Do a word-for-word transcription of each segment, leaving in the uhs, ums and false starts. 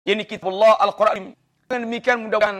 Ini kitabullah Al-Quran. Dengan demikian mudah-mudahan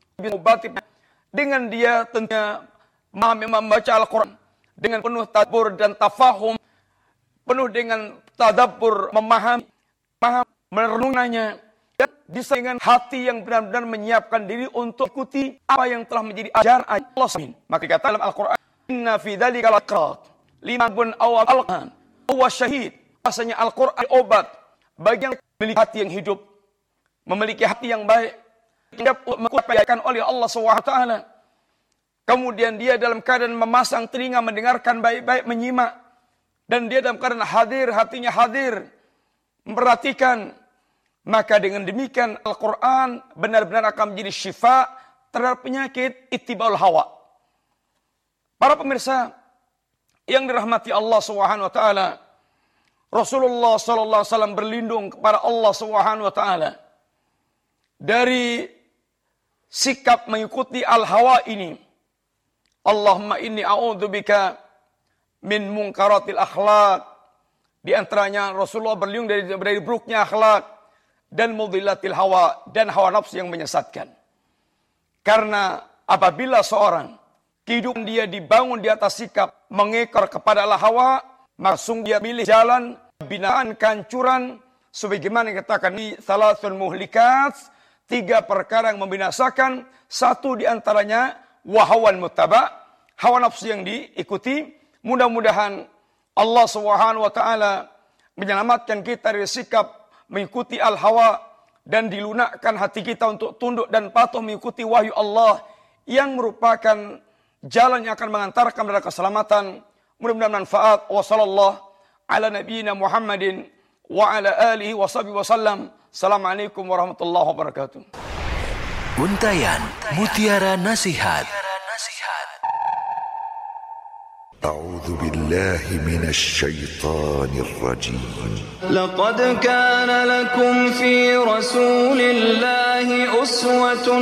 dengan dia tentunya membaca Al-Quran dengan penuh tadabbur dan tafahum, penuh dengan tadabbur, memahami, paham, merenungnya, dan bisa dengan hati yang benar-benar menyiapkan diri untuk ikuti apa yang telah menjadi ajaran Allah. Maka kata dalam Al-Quran, inna fi dzalika laqrat liman bun awal al-Quran huwa syahid. Rasanya Al-Quran obat bagi yang memiliki hati yang hidup, memiliki hati yang baik, yang diajarkan oleh Allah subhanahu wa taala. Kemudian dia dalam keadaan memasang telinga mendengarkan baik-baik, menyimak, dan dia dalam keadaan hadir, hatinya hadir, memperhatikan. Maka dengan demikian Al-Quran benar-benar akan menjadi syifa terhadap penyakit ittibaul hawa. Para pemirsa yang dirahmati Allah subhanahu wa taala, Rasulullah sallallahu alaihi wasallam berlindung kepada Allah subhanahu wa taala dari sikap mengikuti al-hawa ini. Allahumma inni a'udzubika min munkaratil akhlaq. Di antaranya Rasulullah berlindung dari, dari buruknya akhlak dan mudhillatil hawa, dan hawa nafsu yang menyesatkan. Karena apabila seorang kehidupan dia dibangun di atas sikap mengekor kepada al-hawa, maka sungguh dia milih jalan binaan kehancuran, sebagaimana dikatakan di Salasul Muhlikat, tiga perkara yang membinasakan. Satu diantaranya wahawan muttaba, hawa nafsu yang diikuti. Mudah-mudahan Allah subhanahu wa ta'ala menyelamatkan kita dari sikap mengikuti al-hawa, dan dilunakkan hati kita untuk tunduk dan patuh mengikuti wahyu Allah yang merupakan jalan yang akan mengantarkan kepada keselamatan. Mudah-mudahan manfaat. Wa sallallahu ala nabiyyina Muhammadin wa ala alihi wa sahbihi wa sallam. Assalamualaikum warahmatullahi wabarakatuh. Untayan Mutiara Nasihat. أعوذ بالله من الشيطان الرجيم. لقد كان لكم في رسول الله أسوة